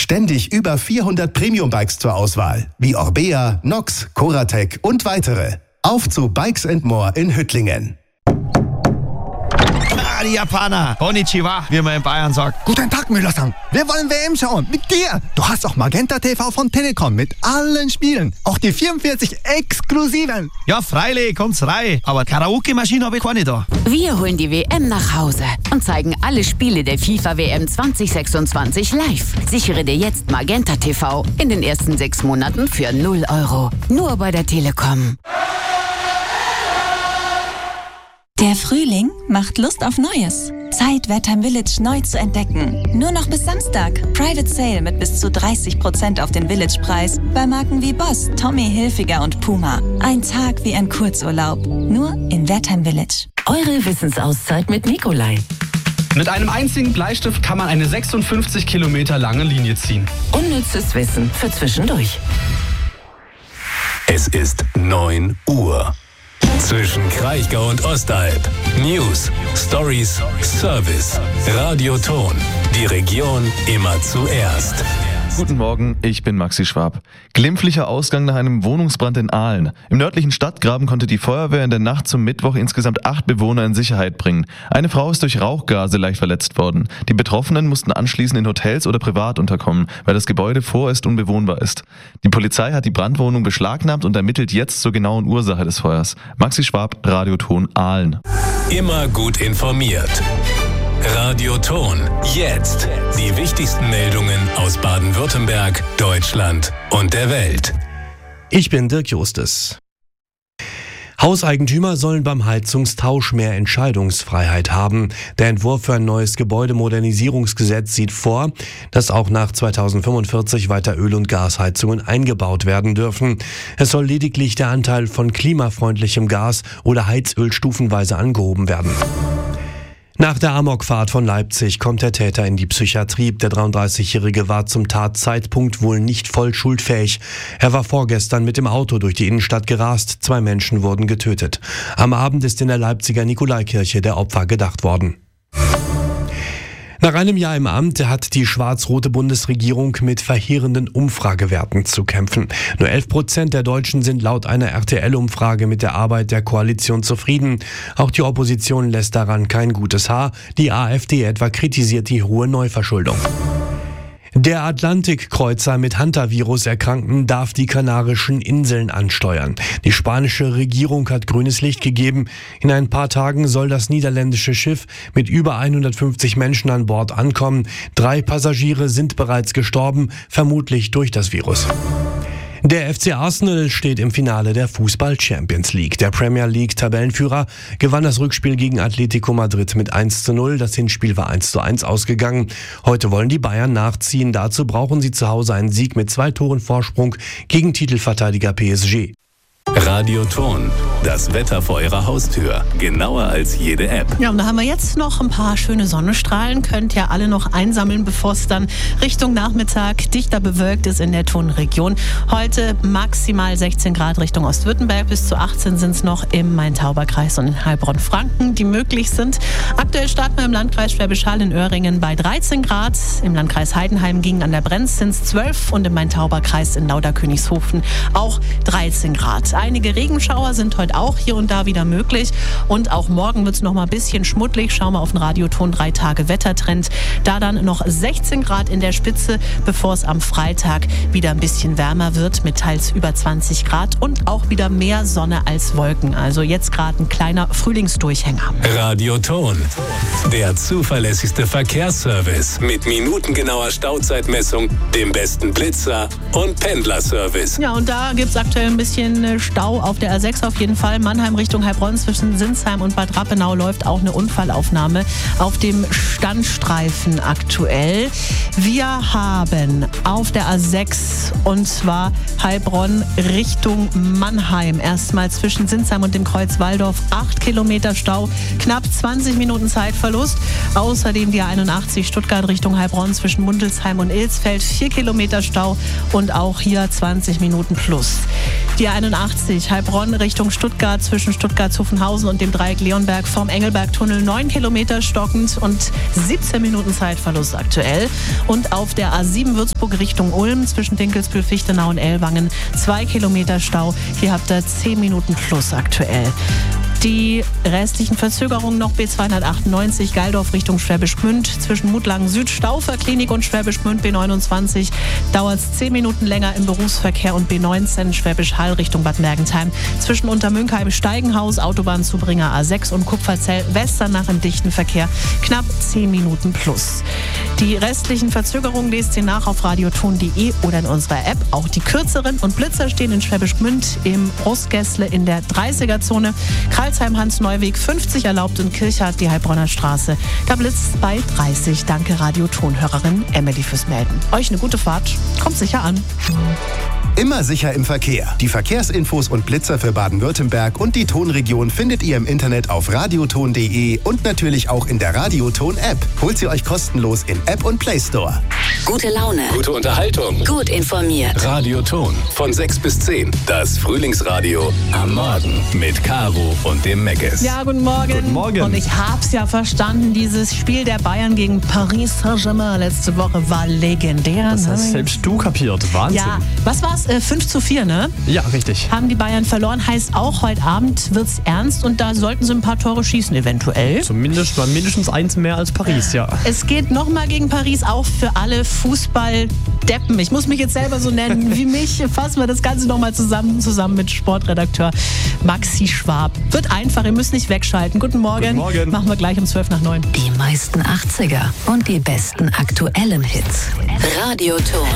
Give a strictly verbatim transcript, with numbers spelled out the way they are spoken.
Ständig über vierhundert Premium-Bikes zur Auswahl, wie Orbea, Nox, Coratec und weitere. Auf zu Bikes and More in Hüttlingen. Ah, die Japaner. Konnichiwa, wie man in Bayern sagt. Guten Tag, Müller-san. Wir wollen W M schauen. Mit dir. Du hast auch Magenta T V von Telekom mit allen Spielen. Auch die vierundvierzig exklusiven. Ja, freilich, kommt's rein. Aber Karaoke-Maschine habe ich keine da. Wir holen die W M nach Hause und zeigen alle Spiele der FIFA W M zwanzig sechsundzwanzig live. Sichere dir jetzt Magenta T V in den ersten sechs Monaten für null Euro. Nur bei der Telekom. Der Frühling macht Lust auf Neues. Zeit, Wertheim Village neu zu entdecken. Nur noch bis Samstag. Private Sale mit bis zu dreißig Prozent auf den Village-Preis bei Marken wie Boss, Tommy Hilfiger und Puma. Ein Tag wie ein Kurzurlaub. Nur in Wertheim Village. Eure Wissensauszeit mit Nikolai. Mit einem einzigen Bleistift kann man eine sechsundfünfzig Kilometer lange Linie ziehen. Unnützes Wissen für zwischendurch. Es ist neun Uhr. Zwischen Kraichgau und Ostalb. News, Stories, Service. Radioton. Die Region immer zuerst. Guten Morgen, ich bin Maxi Schwab. Glimpflicher Ausgang nach einem Wohnungsbrand in Aalen. Im nördlichen Stadtgraben konnte die Feuerwehr in der Nacht zum Mittwoch insgesamt acht Bewohner in Sicherheit bringen. Eine Frau ist durch Rauchgase leicht verletzt worden. Die Betroffenen mussten anschließend in Hotels oder privat unterkommen, weil das Gebäude vorerst unbewohnbar ist. Die Polizei hat die Brandwohnung beschlagnahmt und ermittelt jetzt zur genauen Ursache des Feuers. Maxi Schwab, Radioton Aalen. Immer gut informiert. Radioton. Jetzt die wichtigsten Meldungen aus Baden-Württemberg, Deutschland und der Welt. Ich bin Dirk Justus. Hauseigentümer sollen beim Heizungstausch mehr Entscheidungsfreiheit haben. Der Entwurf für ein neues Gebäudemodernisierungsgesetz sieht vor, dass auch nach zweitausendfünfundvierzig weiter Öl- und Gasheizungen eingebaut werden dürfen. Es soll lediglich der Anteil von klimafreundlichem Gas oder Heizöl stufenweise angehoben werden. Nach der Amokfahrt von Leipzig kommt der Täter in die Psychiatrie. Der dreiunddreißigjährige war zum Tatzeitpunkt wohl nicht voll schuldfähig. Er war vorgestern mit dem Auto durch die Innenstadt gerast. Zwei Menschen wurden getötet. Am Abend ist in der Leipziger Nikolaikirche der Opfer gedacht worden. Nach einem Jahr im Amt hat die schwarz-rote Bundesregierung mit verheerenden Umfragewerten zu kämpfen. Nur elf Prozent der Deutschen sind laut einer R T L-Umfrage mit der Arbeit der Koalition zufrieden. Auch die Opposition lässt daran kein gutes Haar. Die AfD etwa kritisiert die hohe Neuverschuldung. Der Atlantikkreuzer mit Hantavirus erkrankten darf die Kanarischen Inseln ansteuern. Die spanische Regierung hat grünes Licht gegeben. In ein paar Tagen soll das niederländische Schiff mit über hundertfünfzig Menschen an Bord ankommen. Drei Passagiere sind bereits gestorben, vermutlich durch das Virus. Der F C Arsenal steht im Finale der Fußball-Champions League. Der Premier League-Tabellenführer gewann das Rückspiel gegen Atletico Madrid mit eins zu null. Das Hinspiel war eins zu eins ausgegangen. Heute wollen die Bayern nachziehen. Dazu brauchen sie zu Hause einen Sieg mit zwei Toren Vorsprung gegen Titelverteidiger P S G. Radioton. Das Wetter vor Ihrer Haustür. Genauer als jede App. Ja, und da haben wir jetzt noch ein paar schöne Sonnenstrahlen. Könnt ihr alle noch einsammeln, bevor es dann Richtung Nachmittag dichter bewölkt ist in der Tonregion. Heute maximal sechzehn Grad Richtung Ostwürttemberg. Bis zu achtzehn sind es noch im Main-Tauber-Kreis und in Heilbronn-Franken, die möglich sind. Aktuell starten wir im Landkreis Schwäbisch Hall in Öhringen bei dreizehn Grad. Im Landkreis Heidenheim gegen an der Brenz sind es zwölf und im Main-Tauber-Kreis in Lauderkönigshofen auch dreizehn Grad. Einige Regenschauer sind heute auch hier und da wieder möglich. Und auch morgen wird es noch mal ein bisschen schmuddelig. Schauen wir auf den Radioton drei Tage Wettertrend. Da dann noch sechzehn Grad in der Spitze, bevor es am Freitag wieder ein bisschen wärmer wird mit teils über zwanzig Grad und auch wieder mehr Sonne als Wolken. Also jetzt gerade ein kleiner Frühlingsdurchhänger. Radioton. Der zuverlässigste Verkehrsservice mit minutengenauer Stauzeitmessung, dem besten Blitzer und Pendlerservice. Ja, und da gibt es aktuell ein bisschen Stau auf der A sechs auf jeden Fall. Mannheim Richtung Heilbronn zwischen Sinsheim und Bad Rappenau läuft auch eine Unfallaufnahme auf dem Standstreifen aktuell. Wir haben auf der A sechs und zwar Heilbronn Richtung Mannheim erstmal zwischen Sinsheim und dem Kreuz Walldorf acht Kilometer Stau, knapp zwanzig Minuten Zeitverlust. Außerdem die A einundachtzig Stuttgart Richtung Heilbronn zwischen Mundelsheim und Ilsfeld vier Kilometer Stau und auch hier zwanzig Minuten plus. Die A einundachtzig achtzig Heilbronn Richtung Stuttgart zwischen Stuttgart-Zuffenhausen und dem Dreieck Leonberg vom Engelbergtunnel neun Kilometer stockend und siebzehn Minuten Zeitverlust aktuell. Und auf der A sieben Würzburg Richtung Ulm zwischen Dinkelsbühl, Fichtenau und Ellwangen zwei Kilometer Stau. Hier habt ihr zehn Minuten plus aktuell. Die restlichen Verzögerungen noch B zweihundertachtundneunzig Geildorf Richtung Schwäbisch Gmünd zwischen Mutlangen Süd, Stauferklinik und Schwäbisch Gmünd B neunundzwanzig dauert es zehn Minuten länger im Berufsverkehr und B neunzehn Schwäbisch Hall Richtung Bad Mergentheim zwischen Untermünkheim Steigenhaus, Autobahnzubringer A sechs und Kupferzell Westernach im dichten Verkehr knapp zehn Minuten plus. Die restlichen Verzögerungen lest ihr nach auf radioton punkt de oder in unserer App. Auch die kürzeren und Blitzer stehen in Schwäbisch Gmünd im Rostgässle in der dreißiger-Zone. Karlsheim-Hans-Neuweg fünfzig erlaubt in Kirchhardt die Heilbronner Straße. Da blitzt bei dreißig. Danke Radioton-Hörerin Emily fürs Melden. Euch eine gute Fahrt. Kommt sicher an. Immer sicher im Verkehr. Die Verkehrsinfos und Blitzer für Baden-Württemberg und die Tonregion findet ihr im Internet auf radioton punkt de und natürlich auch in der Radioton-App. Holt sie euch kostenlos in App und Play Store. Gute Laune. Gute Unterhaltung. Gut informiert. Radioton. Von sechs bis zehn. Das Frühlingsradio am Morgen. Mit Caro und dem Meckes. Ja, guten Morgen. Guten Morgen. Und ich hab's ja verstanden, dieses Spiel der Bayern gegen Paris Saint-Germain letzte Woche war legendär. Das ne? hast selbst du kapiert. Wahnsinn. Ja, was war's? Äh, fünf zu vier, ne? Ja, richtig. Haben die Bayern verloren, heißt auch, heute Abend wird's ernst und da sollten sie ein paar Tore schießen eventuell. Zumindest mal mindestens eins mehr als Paris, ja. Es geht nochmal gegen Paris, auch für alle Fußballdeppen. Ich muss mich jetzt selber so nennen wie mich. Fassen wir das Ganze nochmal zusammen, zusammen mit Sportredakteur Maxi Schwab. Wird einfach, ihr müsst nicht wegschalten. Guten Morgen. Guten Morgen. Machen wir gleich um zwölf nach neun. Die meisten achtziger und die besten aktuellen Hits. Radioton.